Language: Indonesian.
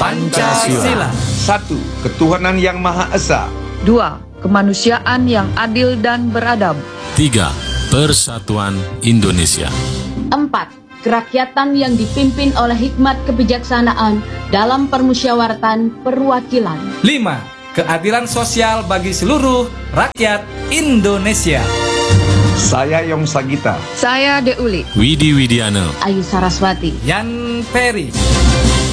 Pancasila. 1. Ketuhanan yang Maha Esa. 2. Kemanusiaan yang adil dan beradab. 3. Persatuan Indonesia. 4. Kerakyatan yang dipimpin oleh hikmat kebijaksanaan dalam permusyawaratan perwakilan. 5. Keadilan sosial bagi seluruh rakyat Indonesia. Saya Yong Sagita. Saya Deuli. Widi Widiana. Ayu Saraswati. Yan Peri.